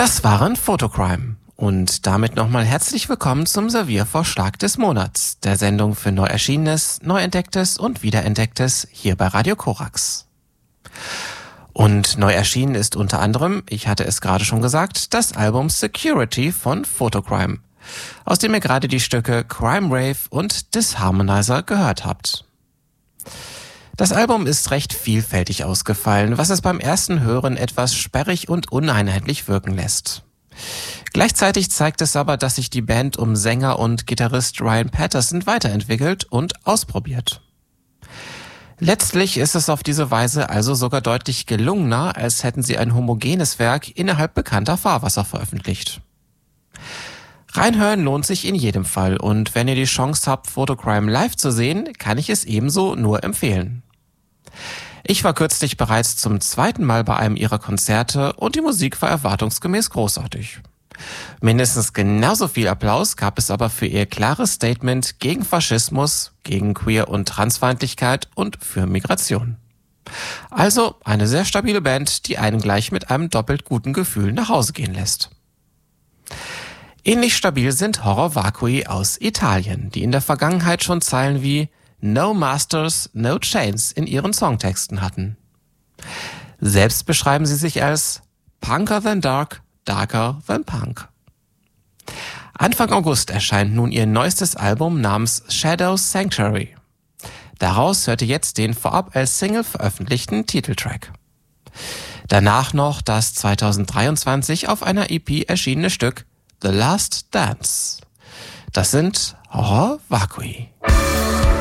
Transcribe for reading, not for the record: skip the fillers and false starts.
Das waren Photocrime. Und damit nochmal herzlich willkommen zum Serviervorschlag des Monats, der Sendung für neu Erschienenes, neu Entdecktes und Wiederentdecktes hier bei Radio Korax. Und neu erschienen ist unter anderem, ich hatte es gerade schon gesagt, das Album Security von Photocrime, aus dem ihr gerade die Stücke Crime Rave und Disharmonizer gehört habt. Das Album ist recht vielfältig ausgefallen, was es beim ersten Hören etwas sperrig und uneinheitlich wirken lässt. Gleichzeitig zeigt es aber, dass sich die Band um Sänger und Gitarrist Ryan Patterson weiterentwickelt und ausprobiert. Letztlich ist es auf diese Weise also sogar deutlich gelungener, als hätten sie ein homogenes Werk innerhalb bekannter Fahrwasser veröffentlicht. Reinhören lohnt sich in jedem Fall und wenn ihr die Chance habt, Photocrime live zu sehen, kann ich es ebenso nur empfehlen. Ich war kürzlich bereits zum zweiten Mal bei einem ihrer Konzerte und die Musik war erwartungsgemäß großartig. Mindestens genauso viel Applaus gab es aber für ihr klares Statement gegen Faschismus, gegen Queer- und Transfeindlichkeit und für Migration. Also eine sehr stabile Band, die einen gleich mit einem doppelt guten Gefühl nach Hause gehen lässt. Ähnlich stabil sind Horror Vacui aus Italien, die in der Vergangenheit schon Zeilen wie No Masters, No Chains in ihren Songtexten hatten. Selbst beschreiben sie sich als Punker than Dark, Darker than Punk. Anfang August erscheint nun ihr neuestes Album namens Shadow Sanctuary. Daraus hört ihr jetzt den vorab als Single veröffentlichten Titeltrack. Danach noch das 2023 auf einer EP erschienene Stück The Last Dance. Das sind Horror Vacui.